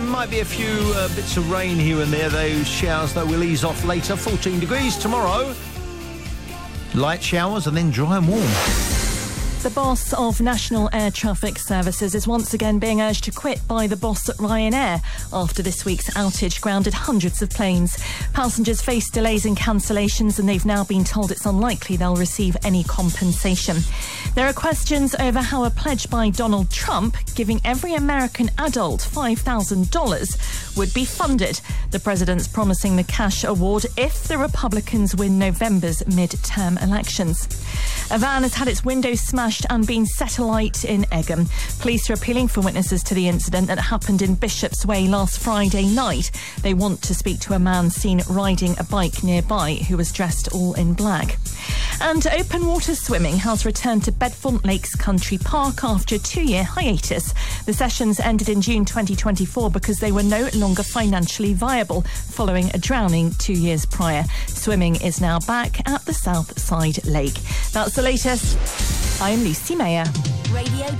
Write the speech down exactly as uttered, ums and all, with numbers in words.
might be a few uh, bits of rain here and there. Those showers, though, will ease off later. fourteen degrees tomorrow. Light showers and then dry and warm. The boss of National Air Traffic Services is once again being urged to quit by the boss at Ryanair after this week's outage grounded hundreds of planes. Passengers face delays and cancellations, and they've now been told it's unlikely they'll receive any compensation. There are questions over how a pledge by Donald Trump giving every American adult five thousand dollars would be funded. The president's promising the cash award if the Republicans win November's mid-term elections. A van has had its windows smashed and been set alight in Egham. Police are appealing for witnesses to the incident that happened in Bishop's Way last Friday night. They want to speak to a man seen riding a bike nearby who was dressed all in black. And open water swimming has returned to Bedfont Lakes Country Park after a two-year hiatus. The sessions ended in June twenty twenty-four because they were no longer financially viable following a drowning two years prior. Swimming is now back at the South Side Lake. That's the latest. I'm Lucy Mayer. Radio